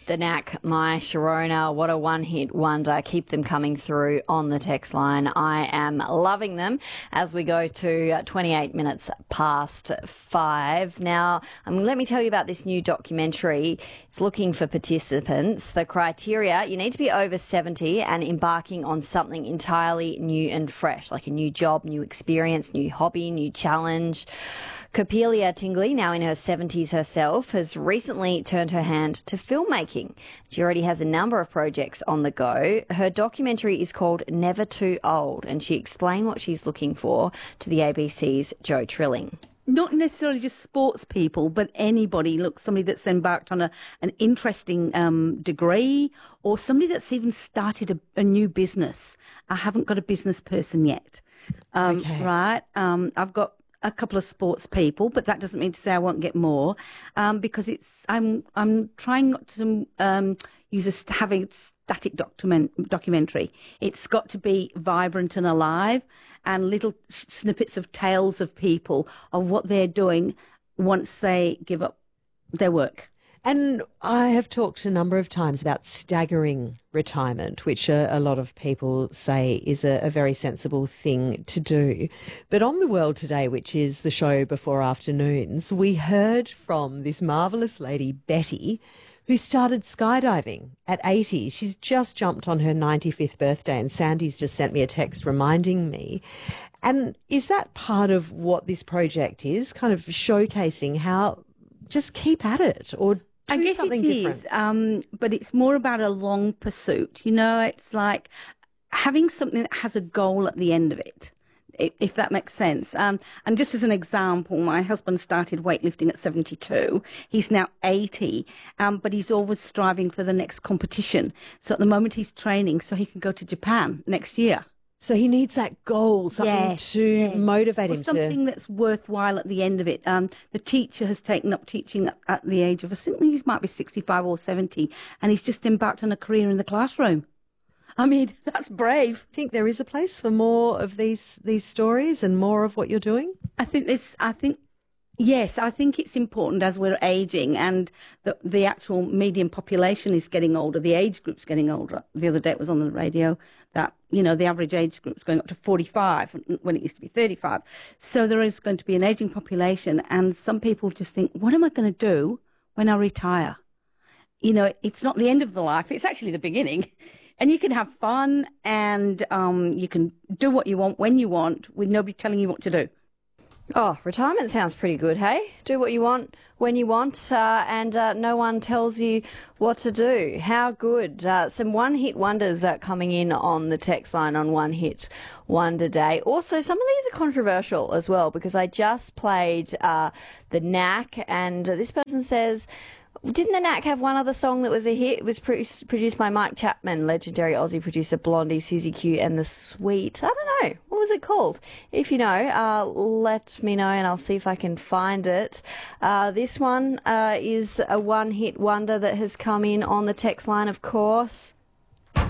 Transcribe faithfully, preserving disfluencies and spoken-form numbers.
The Knack, My Sharona, what a one-hit wonder. Keep them coming through on the text line. I am loving them as we go to twenty-eight minutes past five. Now, um, let me tell you about this new documentary. It's looking for participants. The criteria, you need to be over seventy and embarking on something entirely new and fresh, like a new job, new experience, new hobby, new challenge. Copelia Tingley, now in her seventies herself, has recently turned her hand to filmmaking. She already has a number of projects on the go. Her documentary is called Never Too Old, and she explained what she's looking for to the A B C's Jo Trilling. Not necessarily just sports people, but anybody. Look, somebody that's embarked on a, an interesting um, degree, or somebody that's even started a, a new business. I haven't got a business person yet, um, okay. right? Um, I've got a couple of sports people, but that doesn't mean to say I won't get more, um, because it's I'm I'm trying not to um, use a st- having a static document documentary. It's got to be vibrant and alive, and little snippets of tales of people of what they're doing once they give up their work. And I have talked a number of times about staggering retirement, which a, a lot of people say is a, a very sensible thing to do. But on The World Today, which is the show before afternoons, we heard from this marvellous lady, Betty, who started skydiving at eighty. She's just jumped on her ninety-fifth birthday, and Sandy's just sent me a text reminding me. And is that part of what this project is, kind of showcasing how just keep at it, or I do guess something it different? is, um, but it's more about a long pursuit. You know, it's like having something that has a goal at the end of it, i- if that makes sense. Um, and just as an example, my husband started weightlifting at seventy-two. He's now eighty, um, but he's always striving for the next competition. So at the moment he's training so he can go to Japan next year. So he needs that goal, something Yes, to yes. motivate Or him something to. that's worthwhile at the end of it. Um, the teacher has taken up teaching at, at the age of, I think he might be sixty-five or seventy, and he's just embarked on a career in the classroom. I mean, that's brave. I think there is a place for more of these these stories and more of what you're doing. I think this. I think yes. I think it's important as we're aging and the the actual median population is getting older. The age group's getting older. The other day it was on the radio that, you know, the average age group's going up to forty-five when it used to be thirty-five. So there is going to be an aging population, and some people just think, what am I going to do when I retire? You know, it's not the end of the life. It's actually the beginning. And you can have fun, and um, you can do what you want when you want with nobody telling you what to do. Oh, retirement sounds pretty good, hey? Do what you want when you want, uh, and uh, no one tells you what to do. How good. Uh, some one-hit wonders uh, coming in on the text line on One Hit Wonder Day. Also, some of these are controversial as well, because I just played uh, The Knack, and this person says, didn't The Knack have one other song that was a hit? It was pro- produced by Mike Chapman, legendary Aussie producer Blondie, Susie Q and The Sweet. I don't know. What was it called? If you know, uh, let me know and I'll see if I can find it. Uh, this one uh, is a one-hit wonder that has come in on the text line, of course.